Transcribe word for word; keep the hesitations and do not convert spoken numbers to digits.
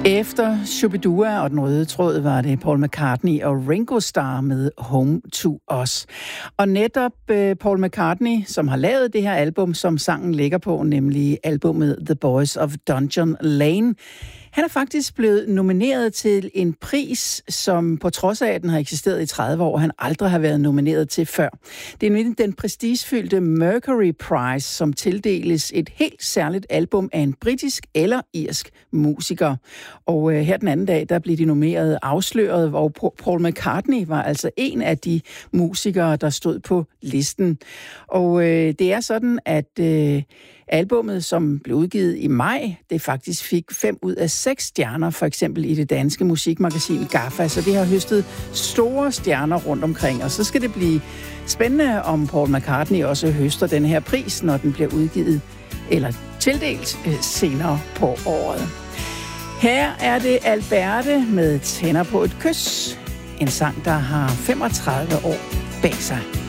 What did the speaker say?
Efter Shubidua og den røde tråd var det Paul McCartney og Ringo Starr med Home to Us. Og netop uh, Paul McCartney, som har lavet det her album, som sangen ligger på, nemlig albumet The Boys of Dungeon Lane, han er faktisk blevet nomineret til en pris, som på trods af, at den har eksisteret i tredive år, han aldrig har været nomineret til før. Det er nemlig den prestigefyldte Mercury Prize, som tildeles et helt særligt album af en britisk eller irsk musiker. Og øh, her den anden dag, der blev de nomineret afsløret, hvor Paul McCartney var altså en af de musikere, der stod på listen. Og øh, det er sådan, at øh, albummet, som blev udgivet i maj, det faktisk fik fem ud af seks stjerner, for eksempel i det danske musikmagasin GAFFA, så det har høstet store stjerner rundt omkring, og så skal det blive spændende, om Paul McCartney også høster den her pris, når den bliver udgivet eller tildelt senere på året. Her er det Alberte med Tænder på et kys, en sang, der har femogtredive år bag sig.